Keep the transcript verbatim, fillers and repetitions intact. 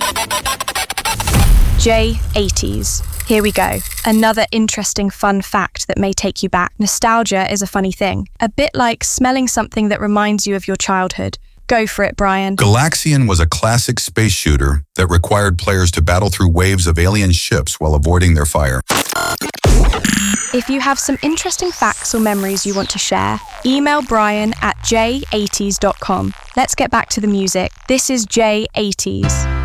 J eighties. Here we go. Another interesting fun fact that may take you back. Nostalgia is a funny thing. A bit like smelling something that reminds you of your childhood. Go for it, Brian. Galaxian was a classic space shooter that required players to battle through waves of alien ships while avoiding their fire. If you have some interesting facts or memories you want to share, email Brian at j eighties dot com. Let's get back to the music. This is J eighties.